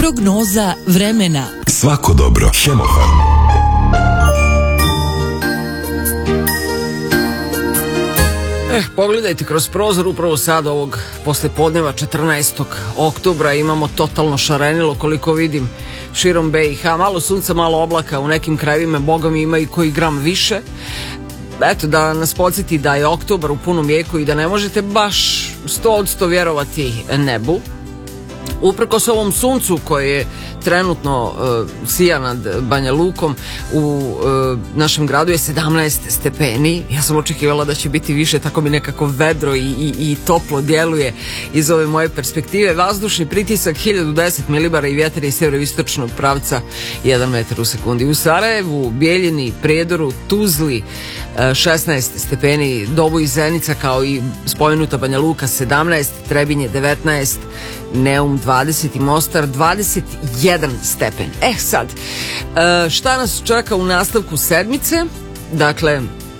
Prognoza vremena. Svako dobro. Hemofarm. Pogledajte kroz prozor upravo sad ovog poslepodneva 14. oktobra imamo totalno šarenilo koliko vidim širom BiH, malo sunca, malo oblaka, u nekim krajevima boga mi ima i koji gram više. Eto, da nas podsjeti da je oktobar u punom jeku i da ne možete baš 100% vjerovati nebu. Uprkos ovom suncu koje je trenutno sija nad Banja Lukom, u našem gradu je 17 stepeni. Ja sam očekivala da će biti više, tako mi nekako vedro i toplo djeluje iz ove moje perspektive. Vazdušni pritisak 1010 milibara i vjetar iz sjeveroistočnog pravca 1 metar u sekundi. U Sarajevu, Bijeljini, Prijedoru, Tuzli 16 stepeni, Dobu i Zenica kao i spomenuta Banja Luka 17, Trebinje 19, Neum 20 i Mostar 21 stepen. Sad, šta nas čeka u nastavku sedmice? Dakle,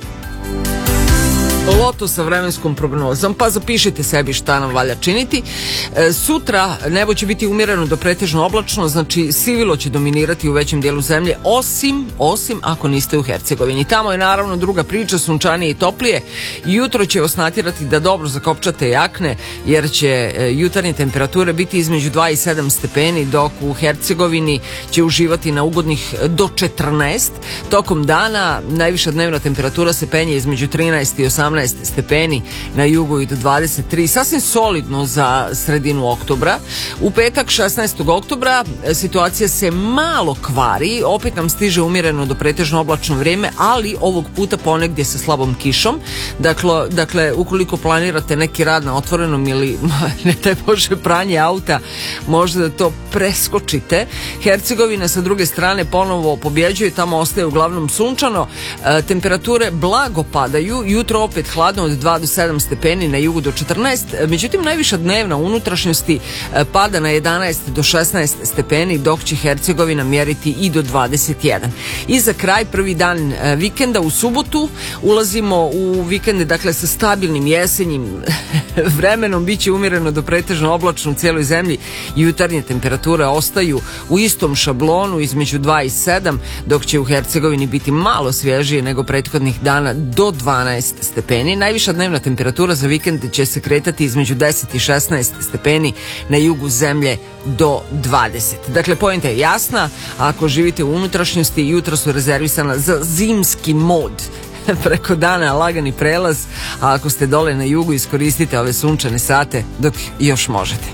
loto sa vremenskom prognozom, pa zapišite sebi šta nam valja činiti. Sutra nebo će biti umjereno do pretežno oblačno, znači sivilo će dominirati u većem dijelu zemlje, osim ako niste u Hercegovini. Tamo je naravno druga priča, sunčanije i toplije. Jutro će vas natjerati da dobro zakopčate jakne, jer će jutarnje temperature biti između 2 i 7 stepeni, dok u Hercegovini će uživati na ugodnih do 14. Tokom dana najviša dnevna temperatura se penje između 13 i 18 stepeni, na jugu i do 23, sasvim solidno za sredinu oktobra. U petak 16. oktobra situacija se malo kvari, opet nam stiže umjereno do pretežno oblačno vrijeme, ali ovog puta ponegdje sa slabom kišom. Dakle, ukoliko planirate neki rad na otvorenom ili ne daj Bože pranje auta, možda da to preskočite. Hercegovina sa druge strane ponovo pobjeđuje, tamo ostaje uglavnom sunčano, temperature blago padaju, jutro opet hladno od 2 do 7 stepeni, na jugu do 14, međutim najviša dnevna unutrašnjosti pada na 11 do 16 stepeni, dok će Hercegovina mjeriti i do 21. I za kraj, prvi dan vikenda u subotu, ulazimo u vikende dakle sa stabilnim jesenjim vremenom, bit će umjereno do pretežno oblačno u cijeloj zemlji, jutarnje temperature ostaju u istom šablonu između 2 i 7, dok će u Hercegovini biti malo svježije nego prethodnih dana do 12 stepeni. Najviša dnevna temperatura za vikend će se kretati između 10 i 16 stepeni, na jugu zemlje do 20. Dakle, poenta je jasna, ako živite u unutrašnjosti, jutra su rezervisana za zimski mod. Preko dana lagani prelaz, a ako ste dole na jugu, iskoristite ove sunčane sate dok još možete.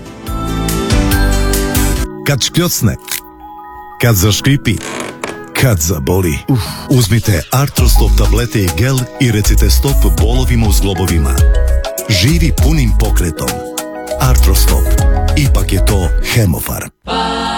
Kad škljocne, kad zaškripi, kad zaboli, uzmite Artrostop tablete i gel i recite stop bolovima u zglobovima. Živi punim pokretom. Artrostop. Ipak je to Hemofarm.